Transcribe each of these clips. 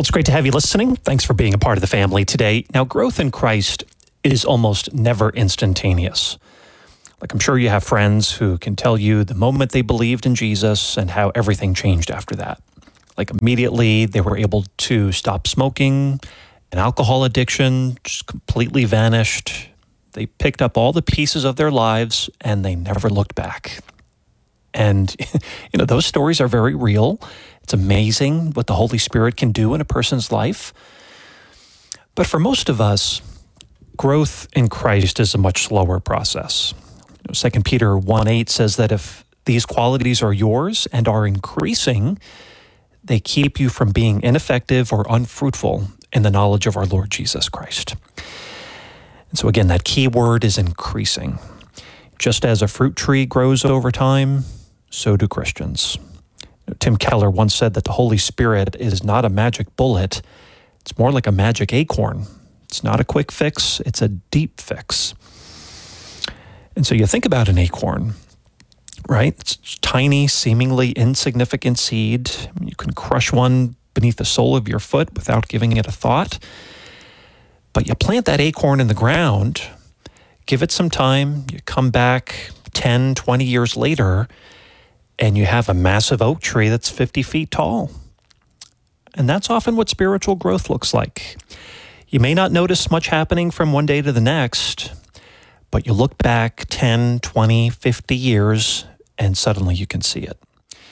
It's great to have you listening. Thanks for being a part of the family today. Now, growth in Christ is almost never instantaneous. Like, I'm sure you have friends who can tell you the moment they believed in Jesus and how everything changed after that. Like, immediately they were able to stop smoking, and alcohol addiction just completely vanished. They picked up all the pieces of their lives and they never looked back. And, those stories are very real. It's amazing what the Holy Spirit can do in a person's life. But for most of us, growth in Christ is a much slower process. 2 Peter 1:8 says that if these qualities are yours and are increasing, they keep you from being ineffective or unfruitful in the knowledge of our Lord Jesus Christ. And so again, that key word is increasing. Just as a fruit tree grows over time, so do Christians. Tim Keller once said that the Holy Spirit is not a magic bullet. It's more like a magic acorn. It's not a quick fix, it's a deep fix. And so you think about an acorn, right? It's tiny, seemingly insignificant seed. You can crush one beneath the sole of your foot without giving it a thought. But you plant that acorn in the ground, give it some time, you come back 10, 20 years later, and you have a massive oak tree that's 50 feet tall. And that's often what spiritual growth looks like. You may not notice much happening from one day to the next, but you look back 10, 20, 50 years, and suddenly you can see it.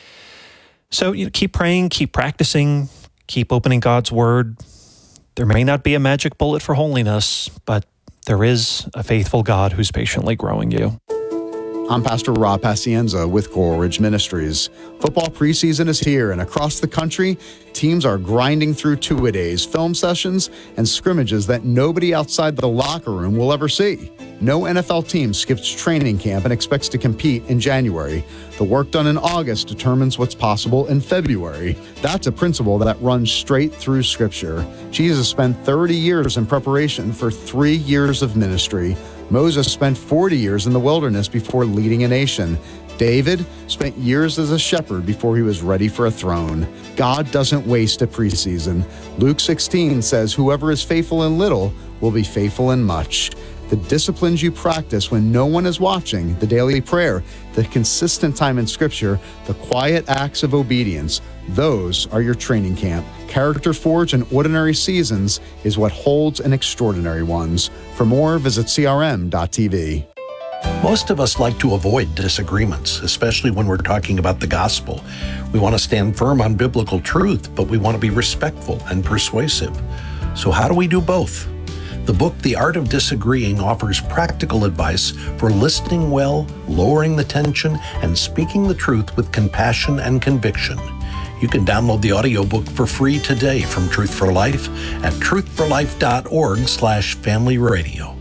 So keep praying, keep practicing, keep opening God's Word. There may not be a magic bullet for holiness, but there is a faithful God who's patiently growing you. I'm Pastor Rob Pacienza with Coral Ridge Ministries. Football preseason is here, and across the country, teams are grinding through two-a-days, film sessions, and scrimmages that nobody outside the locker room will ever see. No NFL team skips training camp and expects to compete in January. The work done in August determines what's possible in February. That's a principle that runs straight through Scripture. Jesus spent 30 years in preparation for 3 years of ministry. Moses spent 40 years in the wilderness before leading a nation. David spent years as a shepherd before he was ready for a throne. God doesn't waste a preseason. Luke 16 says, "Whoever is faithful in little will be faithful in much." The disciplines you practice when no one is watching, the daily prayer, the consistent time in Scripture, the quiet acts of obedience, those are your training camp. Character forged in ordinary seasons is what holds in extraordinary ones. For more, visit crm.tv. Most of us like to avoid disagreements, especially when we're talking about the gospel. We want to stand firm on biblical truth, but we want to be respectful and persuasive. So how do we do both? The book, The Art of Disagreeing, offers practical advice for listening well, lowering the tension, and speaking the truth with compassion and conviction. You can download the audiobook for free today from Truth for Life at truthforlife.org/familyradio.